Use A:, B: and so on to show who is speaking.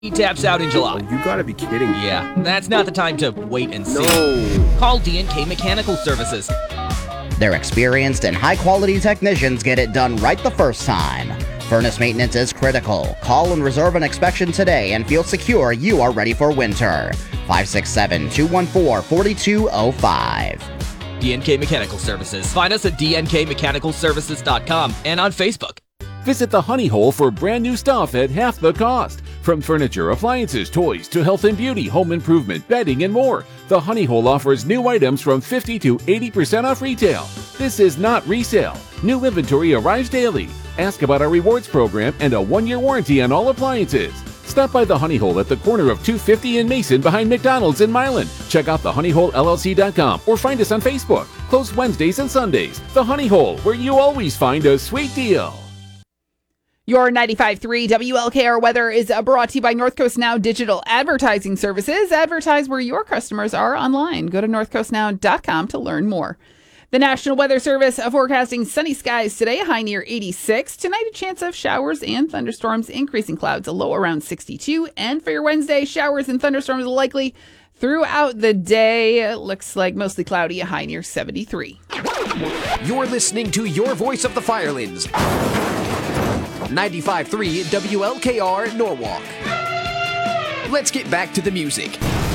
A: He taps out in July.
B: You gotta be kidding me.
A: Yeah, that's not the time to wait and see.
B: No.
A: Call D&K Mechanical Services.
C: Their experienced and high-quality technicians get it done right the first time. Furnace maintenance is critical. Call and reserve an inspection today and feel secure you are ready for winter. 567-214-4205.
A: D&K Mechanical Services. Find us at dnkmechanicalservices.com and on Facebook.
D: Visit the Honey Hole for brand new stuff at half the cost. From furniture, appliances, toys, to health and beauty, home improvement, bedding, and more. The Honey Hole offers new items from 50 to 80% off retail. This is not resale. New inventory arrives daily. Ask about our rewards program and a 1-year warranty on all appliances. Stop by the Honey Hole at the corner of 250 and Mason behind McDonald's in Milan. Check out thehoneyholellc.com or find us on Facebook. Closed Wednesdays and Sundays. The Honey Hole, where you always find a sweet deal.
E: Your 95.3 WLKR weather is brought to you by North Coast Now Digital Advertising Services. Advertise where your customers are online. Go to northcoastnow.com to learn more. The National Weather Service forecasting sunny skies today, a high near 86. Tonight, a chance of showers and thunderstorms, increasing clouds, a low around 62. And for your Wednesday, showers and thunderstorms likely throughout the day. It looks like mostly cloudy, a high near 73.
F: You're listening to your voice of the Firelands. 95.3 WLKR Norwalk. Let's get back to the music.